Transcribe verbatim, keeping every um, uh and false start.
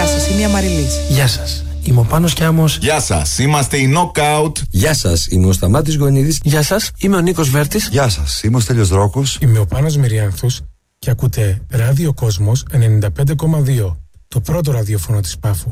σας, είμαι η Αμαριλής. Γεια σας, είμαι ο Πάνος Κιάμος. Γεια σας, είμαστε η Knockout. Γεια σας, είμαι ο Σταμάτης Γονίδης. Γεια σας, είμαι ο Νίκος Βέρτης. Γεια σας, είμαι ο Στέλιος Δρόκος. Είμαι ο Πάνος Μυριάνθους και ακούτε Ράδιο Κόσμος ενενήντα πέντε κόμμα δύο, το πρώτο ραδιόφωνο της Πάφου.